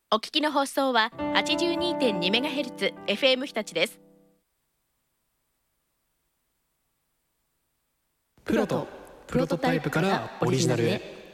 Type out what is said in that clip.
お聞きの放送は 82.2MHz FM 日立です。 プロとプロトタイプからオリジナルへ。